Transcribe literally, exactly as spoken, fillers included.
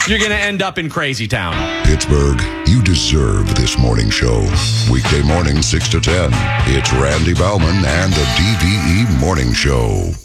you're going to end up in Crazy Town. Pittsburgh, you deserve this morning show. Weekday morning, six to ten. It's Randy Bauman and the D V E Morning Show.